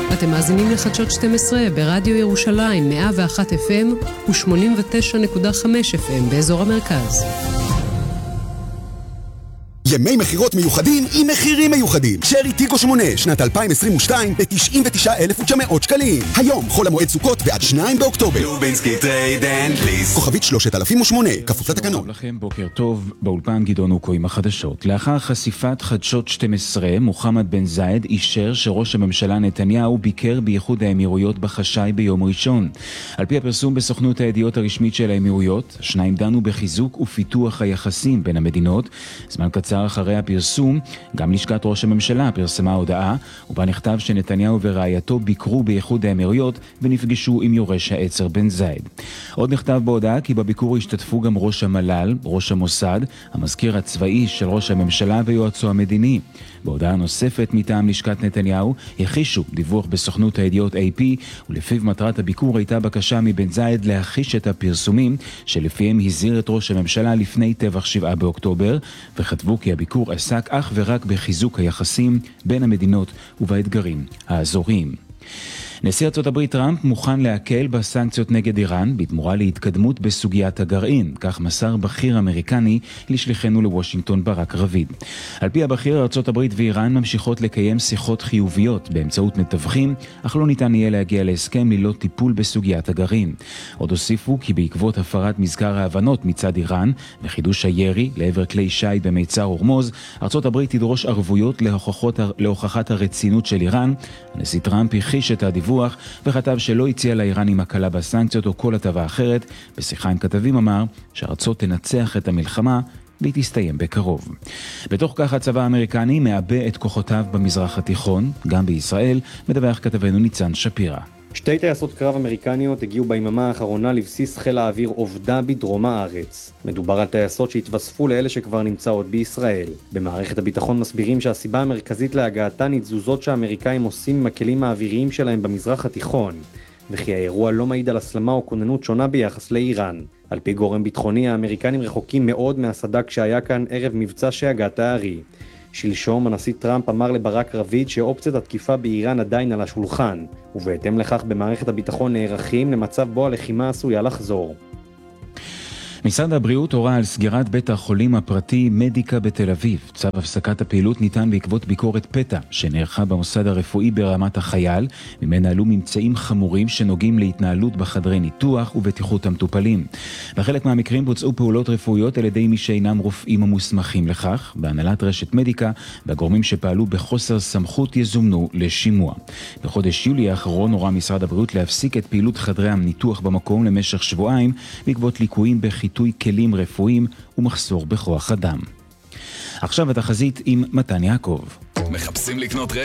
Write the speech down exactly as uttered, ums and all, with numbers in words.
אתם מאזינים לחדשות שתים עשרה ברדיו ירושלים מאה ואחת אף אם ו-שמונים ותשע נקודה חמש אף אם באזור המרכז. ימי מחירות מיוחדים עם מחירים מיוחדים. שרי טיגו שמונה, שנת אלפיים עשרים ושתיים ב-תשעים ותשעה אלף ותשע מאות שקלים. היום חול המועד סוכות ועד שניים באוקטובר. לובינסקי טרייד אנד ליס. כוכבית שלושת אלפים ושמונה, כפוף לתקנון. טוב לכם, בוקר טוב. באולפן גדעון אוקו עם החדשות. לאחר חשיפת חדשות שתים עשרה, מוחמד בן זייד אישר שראש הממשלה נתניהו ביקר באיחוד האמירויות בחשאי ביום ראשון. על פי הפרסום בסוכנות הידיעות הרשמית של האמירויות, השניים דנו בחיזוק ופיתוח היחסים בין המדינות. זמן קצר אחרי הפרסום, גם לשכת ראש הממשלה פרסמה הודעה, ובה נכתב שנתניהו ורעייתו ביקרו באיחוד האמירויות ונפגשו עם יורש העצר בן זייד. עוד נכתב בהודעה כי בביקור השתתפו גם ראש המל"ל, ראש המוסד, המזכיר הצבאי של ראש הממשלה ויועצו המדיני. בהודעה נוספת מטעם לשכת נתניהו, הכישו דיווח בסוכנות הידיעות איי פי, ולפיו מטרת הביקור הייתה בקשה מבן זייד להכיש את הפרסומים, שלפיהם הזהיר את ראש הממשלה לפני טבח שבעה באוקטובר, וכתבו כי הביקור עסק אך ורק בחיזוק היחסים בין המדינות ובאתגרים האזוריים. נשיא ארצות הברית טראמפ מוכן להקל בסנקציות נגד איראן בתמורה להתקדמות בסוגיית הגרעין, כך מסר בכיר אמריקני לשליחנו לוושינגטון ברק רביד. על פי הבכיר, ארצות הברית ואיראן ממשיכות לקיים שיחות חיוביות באמצעות מתווכים, אך לא ניתן יהיה להגיע להסכם ללא טיפול בסוגיית הגרעין. עוד הוסיפו כי בעקבות הפרת מזכר ההבנות מצד איראן וחידוש הירי לעבר כלי שייט במיצר הורמוז, ארצות הברית תדרוש ערבויות להוכחות, להוכחת הרצינות של איראן. הנשיא טראמפ הכחיש את הדיווח וכתב שלא הציע לאיראנים הקלה בסנקציות או כל הטבה אחרת. בשיחה עם כתבים אמר שארצות תנצח את המלחמה והיא תסתיים בקרוב. בתוך כך הצבא האמריקני מאבא את כוחותיו במזרח התיכון, גם בישראל, מדווח כתבנו ניצן שפירא. שתי טייסות קרב אמריקניות הגיעו ביממה האחרונה לבסיס חיל האוויר עובדה בדרום הארץ. מדובר על טייסות שהתווספו לאלה שכבר נמצאות בישראל. במערכת הביטחון מסבירים שהסיבה המרכזית להגעתן היא תזוזות שהאמריקאים עושים עם הכלים האוויריים שלהם במזרח התיכון, וכי האירוע לא מעיד על הסלמה או כוננות שונה ביחס לאיראן. על פי גורם ביטחוני, האמריקנים רחוקים מאוד מהסדק שהיה כאן ערב מבצע שהגעת הארי. שלשום הנשיא טראמפ אמר לברק רביד שאופציית התקיפה באיראן עדיין על השולחן, ובהתאם לכך במערכת הביטחון נערכים למצב בו הלחימה עשויה לחזור. משרד הבריאות הורה על סגירת בית החולים הפרטי מדיקה בתל אביב. צו הפסקת הפעילות ניתן בעקבות ביקורת פתע שנערכה במוסד הרפואי ברמת החייל, ממנה עלו ממצאים חמורים שנוגעים להתנהלות בחדרי ניתוח ובטיחות המטופלים. בחלק מהמקרים בוצעו פעולות רפואיות על ידי מי שאינם רופאים המוסמכים לכך. בהנהלת רשת מדיקה, והגורמים שפעלו בחוסר סמכות יזומנו לשימוע. בחודש יולי האחרון הורה משרד הבריאות להפסיק את פעילות חדרי הניתוח במקום למשך שבועיים בעקבות ליקויים בחיתוך חיטוי כלים רפואיים ומחסור בכוח אדם. עכשיו התחזית עם מתן יעקב. מחפשים לקנות